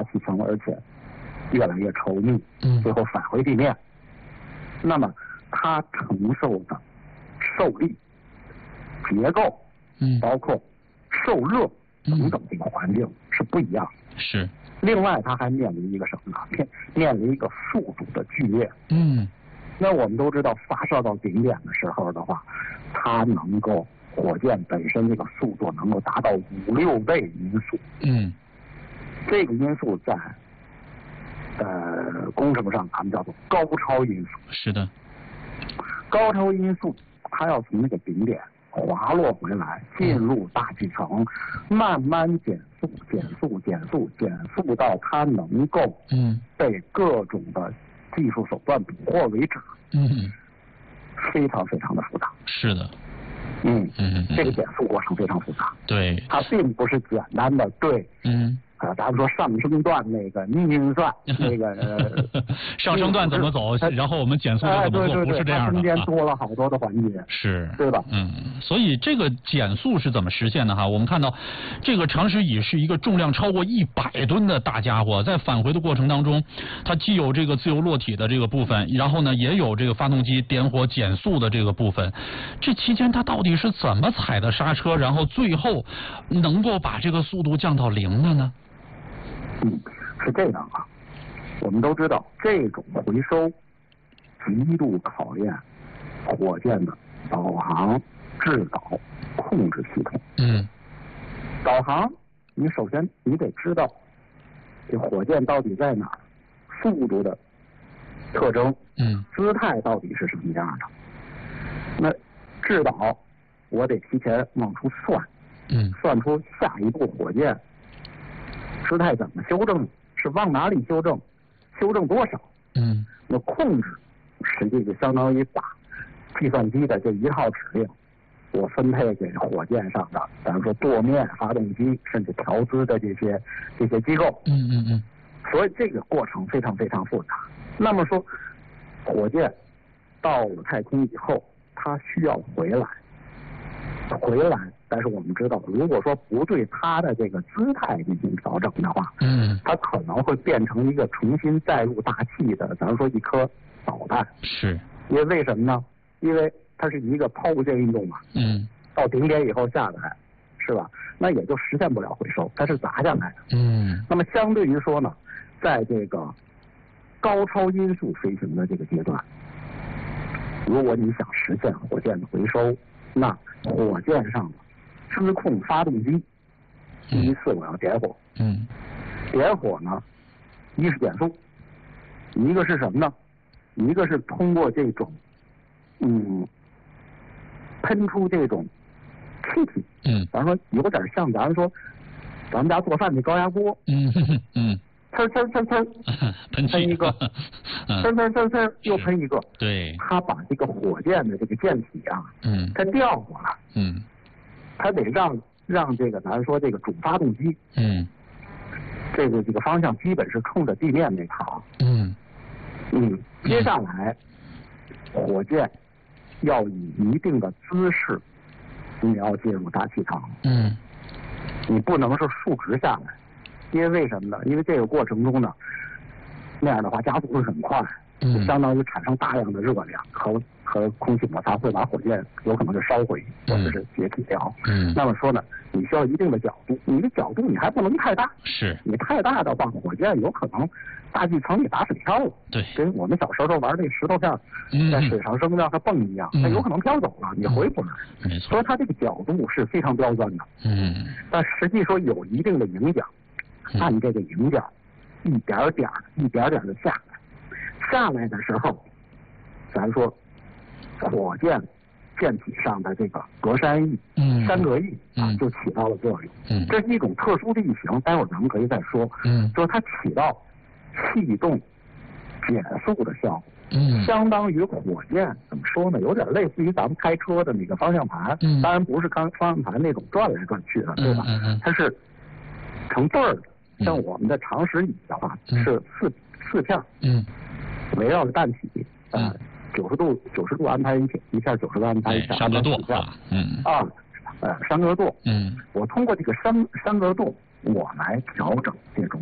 气层，而且越来越稠密，最后返回地面。那么它承受的受力、结构，包括受热等等这个环境是不一样的。 是。 另外，它还面临一个什么呢？面临一个速度的剧烈。那我们都知道，发射到顶点的时候的话，它能够火箭本身这个速度能够达到5、6倍音速。这个音速在工程上咱们叫做高超音速。 是的。高超音速，它要从那个顶点滑落回来，进入大气层，慢慢减速到它能够被各种的技术手段捕获为止。非常非常的复杂。 是的。 这个减速过程非常复杂。 对。 它并不是简单的对。咱们说上升段那个运算那个上升段怎么走，然后我们减速怎么做，不是这样的。 中间多了好多的环节。 是。 对吧？ 所以这个减速是怎么实现的哈？我们看到这个长驶乙是一个重量超过100吨的大家伙，在返回的过程当中，它既有这个自由落体的这个部分，然后呢也有这个发动机点火减速的这个部分。这期间它到底是怎么踩的刹车，然后最后能够把这个速度降到0的呢？ 是这样啊，我们都知道这种回收极度考验火箭的导航、制导、控制系统。导航，你首先你得知道这火箭到底在哪儿，速度的特征，姿态到底是什么样的。那制导，我得提前往出算，算出下一步火箭姿态怎么修正，是往哪里修正，修正多少。那控制实际就相当于把计算机的这一套指令，我分配给火箭上的，咱们说舵面、发动机，甚至调姿的这些机构。所以这个过程非常非常复杂。那么说，火箭到了太空以后，它需要回来，但是我们知道，如果说不对它的这个姿态进行调整的话，它可能会变成一个重新载入大气的，咱们说一颗导弹。 是。 因为什么呢？因为它是一个抛物线运动嘛。到顶点以后下来，是吧？那也就实现不了回收，它是砸下来的。那么相对于说呢，在这个高超音速飞行的这个阶段，如果你想实现火箭的回收，那火箭上的支控发动机，第一次我要点火。点火呢，一是减速，一个是什么呢？一个是通过这种喷出这种气体。咱说有点像咱们家做饭的高压锅。呲喷一个，呲又喷一个。 对。 它把这个火箭的这个箭体啊，它调过来。它得让这个咱说这个主发动机，这个方向基本是冲着地面那头。接下来火箭要以一定的姿势，你要进入大气层。你不能是竖直下来，因为什么呢？因为这个过程中呢，那样的话加速会很快，就相当于产生大量的热量和空气摩擦，会把火箭有可能是烧毁或者是解体掉。那么说呢，你需要一定的角度，你的角度你还不能太大。 是。你太大的话，火箭有可能大气层里打水漂了。 对。 跟我们小时候玩那石头片在水上扔让它蹦一样，它有可能飘走了，你回不来。 没错。 所以它这个角度是非常刁钻的。但实际说有一定的影响，按这个影响一点点的下来的时候，咱说火箭舰体上的这个格栅翼、栅格翼就起到了作用。这是一种特殊的翼型，待会儿咱们可以再说。就是它起到气动减速的效果。相当于火箭怎么说呢？有点类似于咱们开车的那个方向盘。当然不是方向盘那种转来转去的，对吧？它是成对儿的。像我们的长驶椅的话是四片。围绕着弹体，90度安排一片，90度安排一片， 三个舵。 三个舵。我通过这个三个舵，我来调整这种